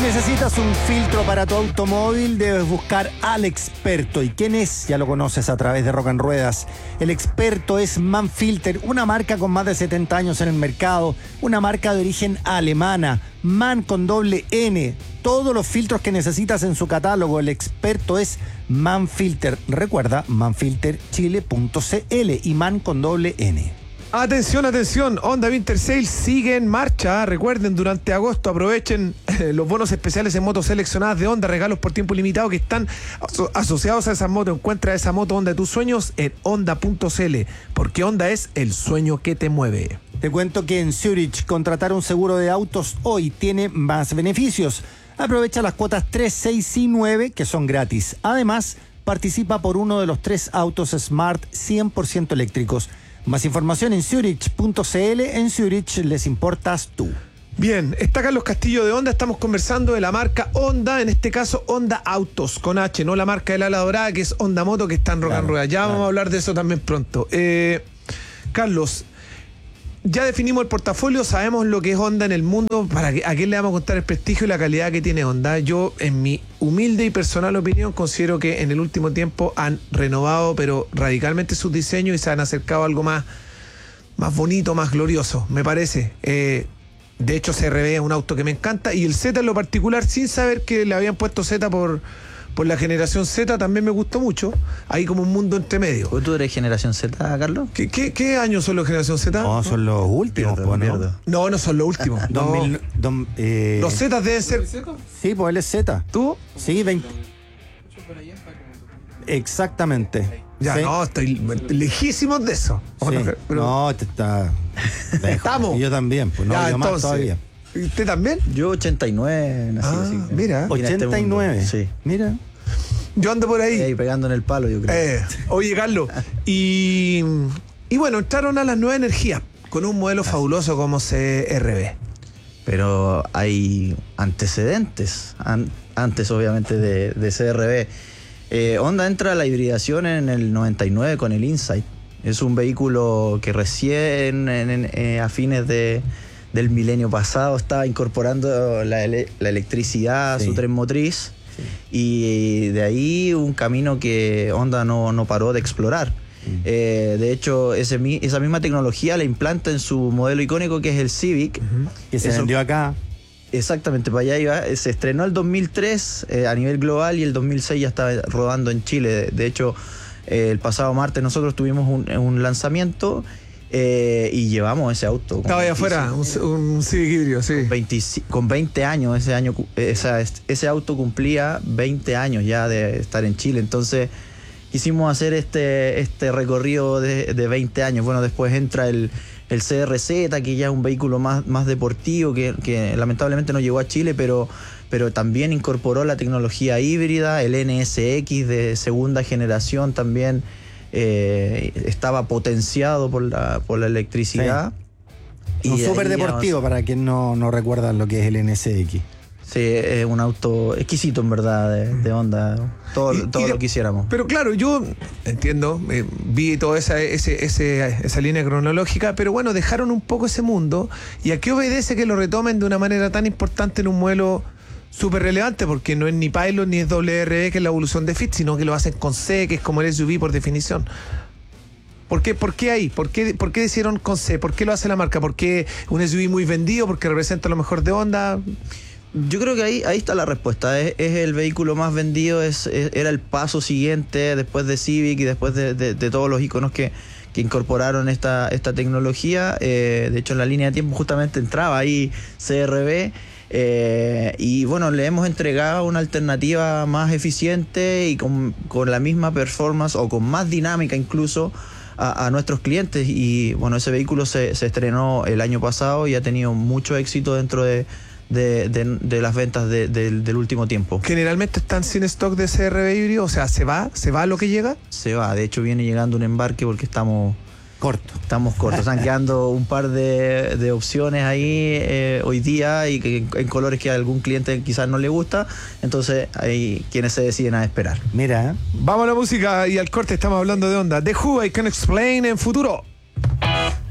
necesitas un filtro para tu automóvil, debes buscar al experto. ¿Y quién es? Ya lo conoces a través de Rock en Ruedas. El experto es Manfilter, una marca con más de 70 años en el mercado, una marca de origen alemana, Man con doble N. Todos los filtros que necesitas en su catálogo, el experto es Manfilter. Recuerda, manfilterchile.cl y Man con doble N. Atención, atención, Honda Winter Sale sigue en marcha. Recuerden, durante agosto aprovechen los bonos especiales en motos seleccionadas de Honda, regalos por tiempo limitado que están asociados a esa moto. Encuentra esa moto Honda de tus sueños en honda.cl, porque Honda es el sueño que te mueve. Te cuento que en Zurich contratar un seguro de autos hoy tiene más beneficios. Aprovecha las cuotas 3, 6 y 9 que son gratis. Además, participa por uno de los 3 autos Smart 100% eléctricos. Más información en Zurich.cl. En Zurich les importas tú. Bien, está Carlos Castillo de Honda. Estamos conversando de la marca Honda, en este caso Honda Autos con H, no la marca del ala dorada que es Honda Moto, que está en Rock and Rueda. Ya vamos a hablar de eso también pronto. Carlos, ya definimos el portafolio, sabemos lo que es Honda en el mundo. ¿A quién le vamos a contar el prestigio y la calidad que tiene Honda? Yo, en mi humilde y personal opinión, considero que en el último tiempo han renovado pero radicalmente sus diseños y se han acercado a algo más bonito, más glorioso, me parece. De hecho, CR-V es un auto que me encanta, y el Z en lo particular, sin saber que le habían puesto Z por la generación Z, también me gustó mucho. Hay como un mundo entre medio. ¿Tú eres generación Z, Carlos? ¿Qué años son los generación Z? No, son los últimos, ¿no? No son los últimos. Los Z deben ser... Sí, pues él es Z. ¿Tú? Sí, 20. Exactamente. Ya, sí. No, estoy lejísimos de eso. Sí. No, este está... Estamos. Y yo también, pues no, ya, yo entonces, más todavía. ¿Y usted también? Yo 89, nací así. Mira. 89. Sí. Mira. Yo ando por ahí. Ahí pegando en el palo, yo creo. Oye, Carlos, y bueno, entraron a las nuevas energías con un modelo fabuloso como CR-V. Pero hay antecedentes, antes obviamente de CR-V. Honda entra a la hibridación en el 99 con el Insight. Es un vehículo que recién a fines del milenio pasado estaba incorporando la electricidad a su tren motriz. Sí. Y de ahí un camino que Honda no paró de explorar. De hecho, esa misma tecnología la implanta en su modelo icónico, que es el Civic. Que se vendió acá. Exactamente, para allá iba. Se estrenó el 2003 a nivel global, y el 2006 ya estaba rodando en Chile. De hecho, el pasado martes nosotros tuvimos un lanzamiento y llevamos ese auto. Estaba ahí afuera, un Civic híbrido, sí. Con 20 años, ese auto cumplía 20 años ya de estar en Chile. Entonces quisimos hacer este recorrido de 20 años. Bueno, después entra el CR-Z, que ya es un vehículo más deportivo, que lamentablemente no llegó a Chile, pero también incorporó la tecnología híbrida. El NSX de segunda generación también estaba potenciado por la electricidad. Sí. Un súper deportivo, para quien no recuerda lo que es el NSX. Sí, es un auto exquisito en verdad de Honda, todo lo que hiciéramos. Pero claro, yo entiendo, vi toda esa línea cronológica, pero bueno, dejaron un poco ese mundo. ¿Y a qué obedece que lo retomen de una manera tan importante en un modelo súper relevante? Porque no es ni Pilot ni es WRX, que es la evolución de Fit, sino que lo hacen con C, que es como el SUV por definición. ¿Por qué ahí? ¿Por qué decidieron con C? ¿Por qué lo hace la marca? ¿Por qué un SUV muy vendido? ¿Porque representa lo mejor de Honda? Yo creo que ahí está la respuesta. Es el vehículo más vendido, era el paso siguiente después de Civic y después de todos los iconos que incorporaron esta tecnología. De hecho, en la línea de tiempo justamente entraba ahí CR-V. Y bueno, le hemos entregado una alternativa más eficiente y con la misma performance, o con más dinámica incluso, a nuestros clientes. Y bueno, ese vehículo se estrenó el año pasado y ha tenido mucho éxito dentro de las ventas del último tiempo. ¿Generalmente están sin stock de CR-V híbrido? O sea, ¿se va lo que llega? Se va, de hecho viene llegando un embarque porque estamos cortos. Están quedando un par de opciones ahí hoy día, y que en colores que a algún cliente quizás no le gusta. Entonces hay quienes se deciden a esperar. Mira, vamos a la música y al corte. Estamos hablando de Honda. The Who, I Can Explain, en Futuro.